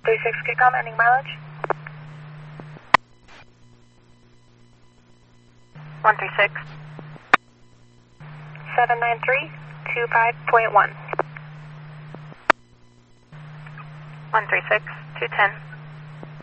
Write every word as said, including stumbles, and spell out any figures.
three six, Kickoff, ending mileage. one three six. seven nine three two five point one. one three six, two ten.